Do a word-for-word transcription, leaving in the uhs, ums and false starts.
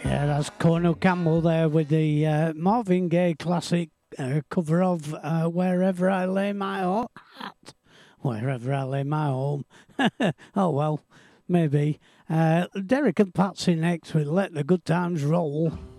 Yeah, that's Cornel Campbell there with the uh, Marvin Gaye classic uh, cover of uh, Wherever I Lay My Ho- Hat. Wherever I Lay My Home. Oh, well, maybe. Uh, Derek and Patsy next with Let the Good Times Roll.